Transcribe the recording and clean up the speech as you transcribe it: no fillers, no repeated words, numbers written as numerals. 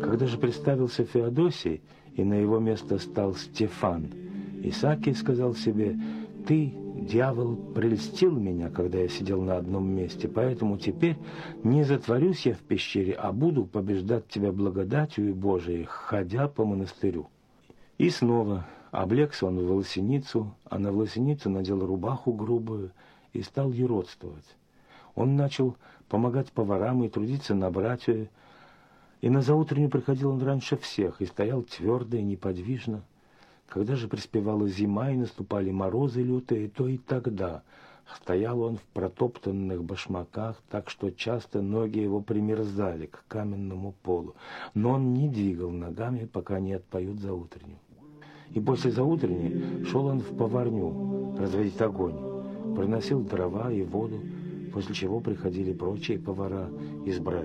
Когда же представился Феодосий, и на его место стал Стефан, Исаакий сказал себе: «Ты, дьявол, прельстил меня, когда я сидел на одном месте, поэтому теперь не затворюсь я в пещере, а буду побеждать тебя благодатью и Божией, ходя по монастырю». И снова облегся он в волосиницу, а на волосиницу надел рубаху грубую и стал юродствовать. Он начал помогать поварам и трудиться на братью, и на заутреннюю приходил он раньше всех и стоял твердо и неподвижно. Когда же приспевала зима и наступали морозы лютые, то и тогда стоял он в протоптанных башмаках, так что часто ноги его примерзали к каменному полу, но он не двигал ногами, пока не отпоют заутреннюю. И после заутренней шел он в поварню разводить огонь, приносил дрова и воду, после чего приходили прочие повара из братьев.